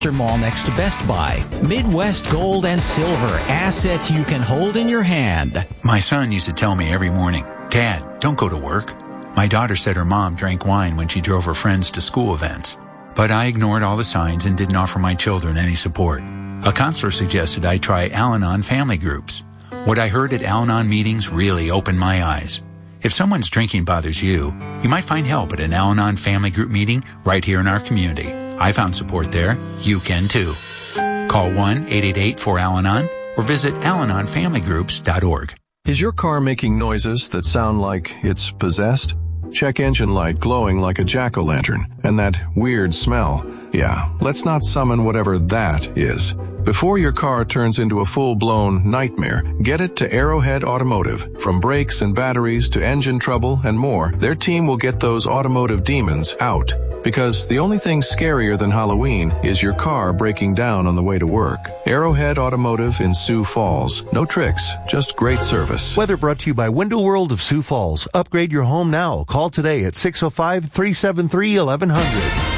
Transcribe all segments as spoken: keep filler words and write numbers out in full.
Mall next to Best Buy. Midwest Gold and Silver, assets you can hold in your hand. My son used to tell me every morning, "Dad, don't go to work." My daughter said her mom drank wine when she drove her friends to school events. But I ignored all the signs and didn't offer my children any support. A counselor suggested I try Al-Anon family groups. What I heard at Al-Anon meetings really opened my eyes. If someone's drinking bothers you, you might find help at an Al-Anon family group meeting right here in our community. I found support there. You can too. Call one eight eight eight four Al Anon or visit al anon family groups dot org. Is your car making noises that sound like it's possessed? Check engine light glowing like a jack-o'-lantern and that weird smell. Yeah, let's not summon whatever that is. Before your car turns into a full-blown nightmare, get it to Arrowhead Automotive. From brakes and batteries to engine trouble and more, their team will get those automotive demons out. Because the only thing scarier than Halloween is your car breaking down on the way to work. Arrowhead Automotive in Sioux Falls. No tricks, just great service. Weather brought to you by Window World of Sioux Falls. Upgrade your home now. Call today at six oh five, three seven three, eleven hundred.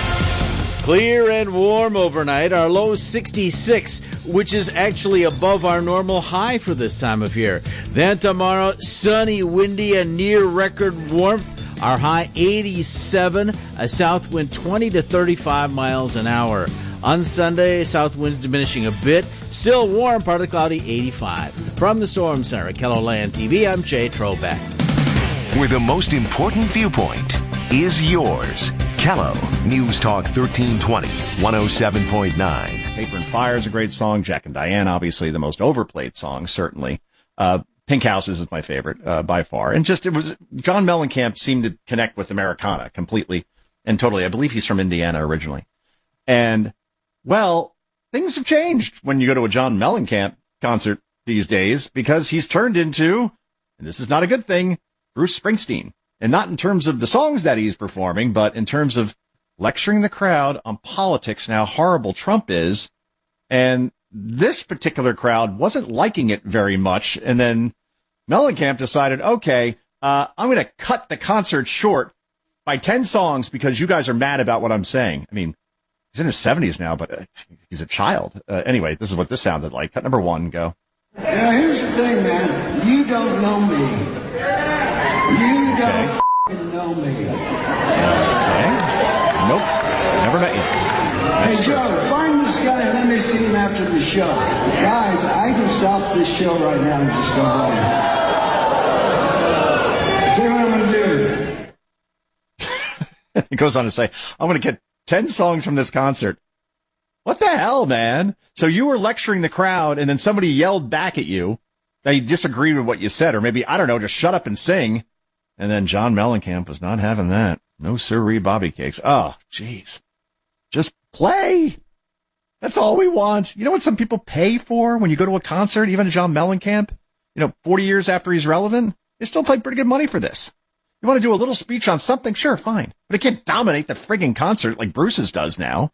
Clear and warm overnight. Our low sixty-six, which is actually above our normal high for this time of year. Then tomorrow, sunny, windy, and near record warmth. Our high eighty-seven, a south wind twenty to thirty-five miles an hour. On Sunday, south winds diminishing a bit. Still warm, partly cloudy, eighty-five. From the Storm Center at KELOLAND T V, I'm Jay Trobeck. Where the most important viewpoint is yours. Kello, News Talk thirteen twenty, one oh seven point nine. Paper and Fire is a great song. Jack and Diane, obviously the most overplayed song, certainly. Uh, Pink Houses is my favorite, uh, by far. And just, it was, John Mellencamp seemed to connect with Americana completely and totally. I believe he's from Indiana originally. And, well, things have changed when you go to a John Mellencamp concert these days because he's turned into, and this is not a good thing, Bruce Springsteen. And not in terms of the songs that he's performing, but in terms of lecturing the crowd on politics and how horrible Trump is. And this particular crowd wasn't liking it very much. And then Mellencamp decided, okay, uh, I'm going to cut the concert short by ten songs because you guys are mad about what I'm saying. I mean, he's in his seventies now, but uh, he's a child. Uh, anyway, this is what this sounded like. Cut number one, go. Now, here's the thing, man. You don't know me. You don't okay. f***ing know me. Okay. Nope. Never met you. Hey, Joe, find this guy and let me see him after the show. Guys, I can stop this show right now and just go home. Tell you what I'm going to do. He goes on to say, I'm going to get ten songs from this concert. What the hell, man? So you were lecturing the crowd and then somebody yelled back at you. They disagreed with what you said, or maybe, I don't know, just shut up and sing. And then John Mellencamp was not having that. No siree, Bobby Cakes. Oh, jeez. Just play. That's all we want. You know what some people pay for when you go to a concert, even a John Mellencamp? You know, forty years after he's relevant, they still pay pretty good money for this. You want to do a little speech on something? Sure, fine. But it can't dominate the frigging concert like Bruce's does now.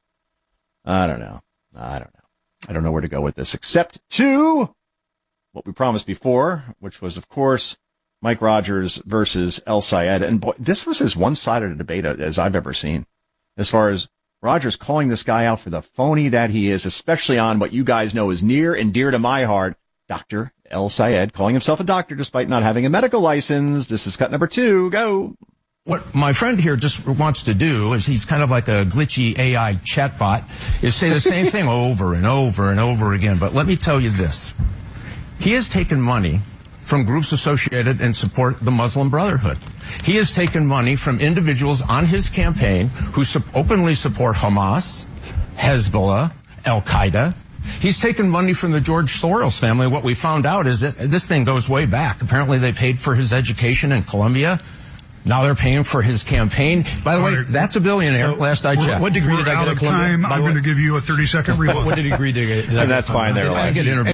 I don't know. I don't know. I don't know where to go with this, except to what we promised before, which was, of course, Mike Rogers versus El Sayed. And boy, this was as one-sided a debate as I've ever seen, as far as Rogers calling this guy out for the phony that he is, especially on what you guys know is near and dear to my heart, Doctor El Sayed, calling himself a doctor despite not having a medical license. This is cut number two. Go. What my friend here just wants to do is he's kind of like a glitchy A I chatbot, is say the same thing over and over and over again. But let me tell you this. He has taken money from groups associated and support the Muslim Brotherhood. He has taken money from individuals on his campaign who su- openly support Hamas, Hezbollah, Al-Qaeda. He's taken money from the George Soros family. What we found out is that this thing goes way back. Apparently they paid for his education in Columbia. Now they're paying for his campaign. By the way, that's a billionaire, so last I checked. What degree did I get at Columbia? Time. I'm going to give you a thirty-second rebuttal. What degree did I get? And that's fine. There, I get interviewed.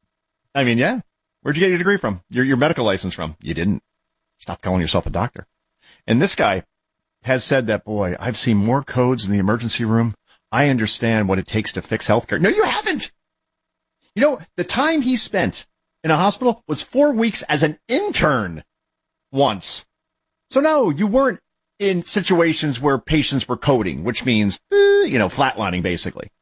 I mean, yeah. Where'd you get your degree from? Your, your medical license from? You didn't. Stop calling yourself a doctor. And this guy has said that, boy, I've seen more codes in the emergency room. I understand what it takes to fix healthcare. No, you haven't. You know, the time he spent in a hospital was four weeks as an intern once. So no, you weren't in situations where patients were coding, which means, eh, you know, flatlining basically.